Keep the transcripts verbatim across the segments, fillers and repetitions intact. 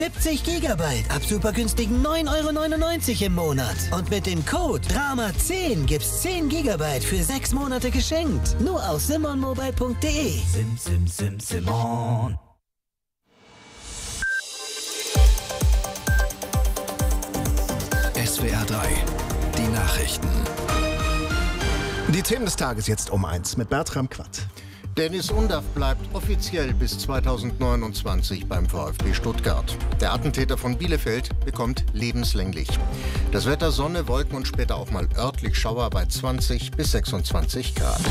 siebzig Gigabyte ab super günstigen neun Euro neunundneunzig im Monat. Und mit dem Code Drama zehn gibt's zehn Gigabyte für sechs Monate geschenkt. Nur auf simonmobile punkt de. Sim, sim, sim, Simon. S W R drei, die Nachrichten. Die Themen des Tages jetzt um eins mit Bertram Quatt. Dennis Undaff bleibt offiziell bis zweitausendneunundzwanzig beim VfB Stuttgart. Der Attentäter von Bielefeld bekommt lebenslänglich. Das Wetter Sonne, Wolken und später auch mal örtlich Schauer bei zwanzig bis sechsundzwanzig Grad.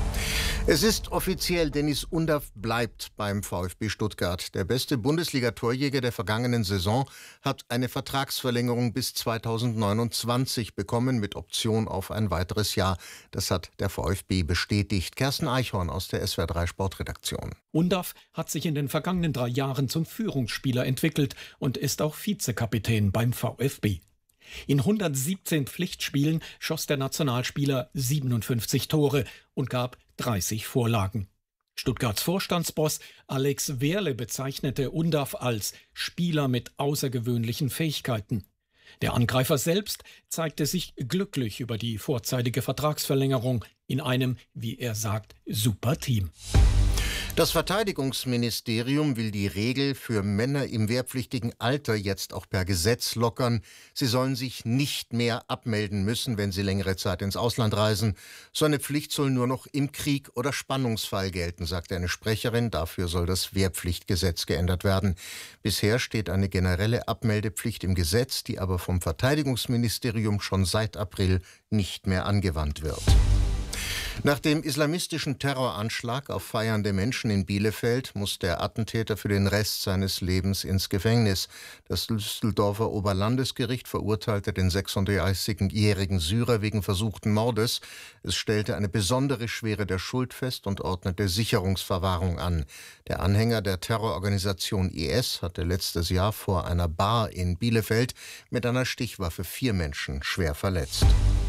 Es ist offiziell, Dennis Undaff bleibt beim VfB Stuttgart. Der beste Bundesliga-Torjäger der vergangenen Saison hat eine Vertragsverlängerung bis zweitausendneunundzwanzig bekommen mit Option auf ein weiteres Jahr. Das hat der VfB bestätigt. Kerstin Eichhorn aus der S W R drei Sportredaktion. Undaff hat sich in den vergangenen drei Jahren zum Führungsspieler entwickelt und ist auch Vizekapitän beim VfB. In hundertsiebzehn Pflichtspielen schoss der Nationalspieler siebenundfünfzig Tore und gab dreißig Vorlagen. Stuttgarts Vorstandsboss Alex Wehrle bezeichnete Undaff als Spieler mit außergewöhnlichen Fähigkeiten. Der Angreifer selbst zeigte sich glücklich über die vorzeitige Vertragsverlängerung in einem, wie er sagt, super Team. Das Verteidigungsministerium will die Regel für Männer im wehrpflichtigen Alter jetzt auch per Gesetz lockern. Sie sollen sich nicht mehr abmelden müssen, wenn sie längere Zeit ins Ausland reisen. So eine Pflicht soll nur noch im Krieg oder Spannungsfall gelten, sagte eine Sprecherin. Dafür soll das Wehrpflichtgesetz geändert werden. Bisher steht eine generelle Abmeldepflicht im Gesetz, die aber vom Verteidigungsministerium schon seit April nicht mehr angewandt wird. Nach dem islamistischen Terroranschlag auf feiernde Menschen in Bielefeld muss der Attentäter für den Rest seines Lebens ins Gefängnis. Das Düsseldorfer Oberlandesgericht verurteilte den sechsunddreißigjährigen Syrer wegen versuchten Mordes. Es stellte eine besondere Schwere der Schuld fest und ordnete Sicherungsverwahrung an. Der Anhänger der Terrororganisation I S hatte letztes Jahr vor einer Bar in Bielefeld mit einer Stichwaffe vier Menschen schwer verletzt.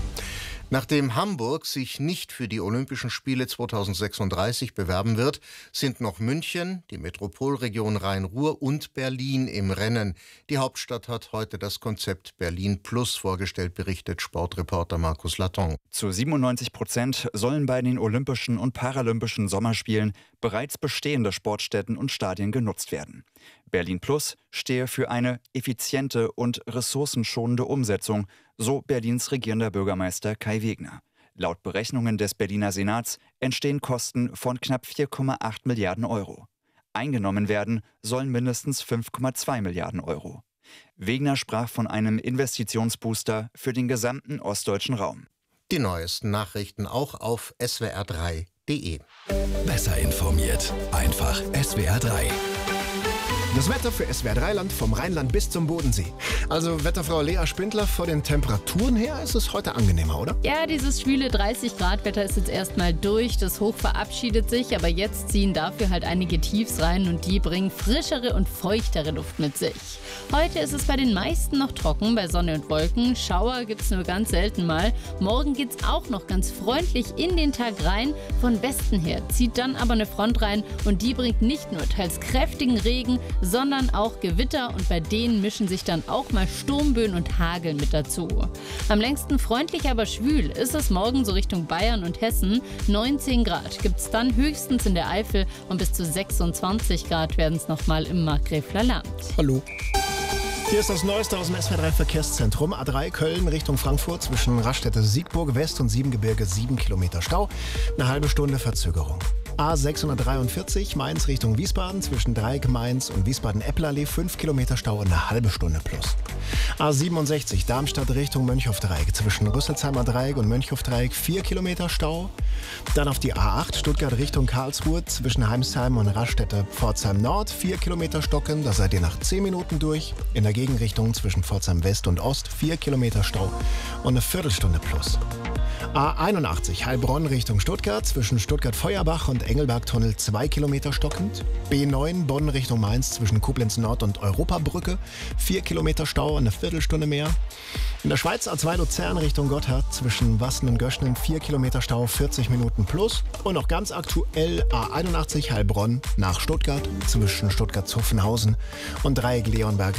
Nachdem Hamburg sich nicht für die Olympischen Spiele zweitausendsechsunddreißig bewerben wird, sind noch München, die Metropolregion Rhein-Ruhr und Berlin im Rennen. Die Hauptstadt hat heute das Konzept Berlin Plus vorgestellt, berichtet Sportreporter Markus Laton. Zu siebenundneunzig Prozent sollen bei den Olympischen und Paralympischen Sommerspielen bereits bestehende Sportstätten und Stadien genutzt werden. Berlin Plus stehe für eine effiziente und ressourcenschonende Umsetzung, so Berlins regierender Bürgermeister Kai Wegner. Laut Berechnungen des Berliner Senats entstehen Kosten von knapp vier Komma acht Milliarden Euro. Eingenommen werden sollen mindestens fünf Komma zwei Milliarden Euro. Wegner sprach von einem Investitionsbooster für den gesamten ostdeutschen Raum. Die neuesten Nachrichten auch auf S W R drei punkt de. Besser informiert, einfach S W R drei. Das Wetter für S W R drei Land vom Rheinland bis zum Bodensee. Also Wetterfrau Lea Spindler, vor den Temperaturen her ist es heute angenehmer, oder? Ja, dieses schwüle dreißig Grad Wetter ist jetzt erstmal durch. Das Hoch verabschiedet sich, aber jetzt ziehen dafür halt einige Tiefs rein und die bringen frischere und feuchtere Luft mit sich. Heute ist es bei den meisten noch trocken, bei Sonne und Wolken. Schauer gibt es nur ganz selten mal. Morgen geht es auch noch ganz freundlich in den Tag rein. Von Westen her zieht dann aber eine Front rein und die bringt nicht nur teils kräftigen Regen, sondern auch Gewitter und bei denen mischen sich dann auch mal Sturmböen und Hagel mit dazu. Am längsten freundlich, aber schwül ist es morgen so Richtung Bayern und Hessen. neunzehn Grad gibt es dann höchstens in der Eifel und bis zu sechsundzwanzig Grad werden es nochmal im Markgräfler Land. Hallo. Hier ist das Neueste aus dem S W R drei Verkehrszentrum. A drei Köln Richtung Frankfurt zwischen Raststätte-Siegburg West und Siebengebirge sieben Kilometer Stau. Eine halbe Stunde Verzögerung. A sechshundertdreiundvierzig Mainz Richtung Wiesbaden zwischen Dreieck Mainz und Wiesbaden-Eppelallee fünf Kilometer Stau und eine halbe Stunde plus. A siebenundsechzig Darmstadt Richtung Mönchhofdreieck zwischen Rüsselsheimer Dreieck und Mönchhofdreieck vier Kilometer Stau. Dann auf die A acht Stuttgart Richtung Karlsruhe zwischen Heimsheim und Raststätte-Pforzheim Nord vier Kilometer stocken. Da seid ihr nach zehn Minuten durch. In der Gegenrichtung zwischen Pforzheim West und Ost vier Kilometer Stau und eine Viertelstunde plus. A einundachtzig Heilbronn Richtung Stuttgart zwischen Stuttgart-Feuerbach und Engelbergtunnel zwei Kilometer stockend. B neun Bonn Richtung Mainz zwischen Koblenz Nord und Europabrücke vier Kilometer Stau und eine Viertelstunde mehr. In der Schweiz A zwei Luzern Richtung Gotthard zwischen Wassen und Göschnen vier Kilometer Stau, vierzig Minuten plus. Und noch ganz aktuell A einundachtzig Heilbronn nach Stuttgart zwischen Stuttgart-Zuffenhausen und Dreieck Leonberg